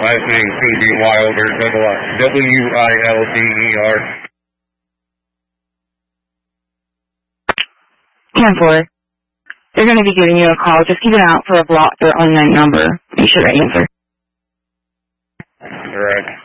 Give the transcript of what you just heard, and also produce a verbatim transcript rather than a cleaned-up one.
Last name C D Wilder, W I L D E R. ten four. They're going to be giving you a call. Just keep an eye out for a blocked or unknown number. Be sure to answer. All right.